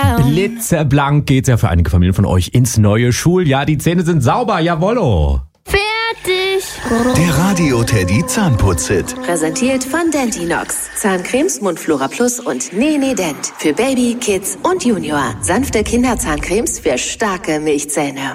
Blitzeblank geht's ja für einige Familien von euch ins neue Schuljahr. Die Zähne sind sauber, jawollo. Fertig. Der Radio Teddy Zahnputz-Hit. Präsentiert von Dentinox. Zahncremes Mundflora Plus und Nene Dent. Für Baby, Kids und Junior. Sanfte Kinderzahncremes für starke Milchzähne.